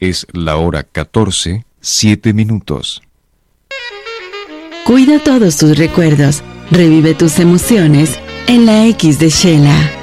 Es la hora 14, 7 minutos. Cuida todos tus recuerdos, revive tus emociones en la X de Shela.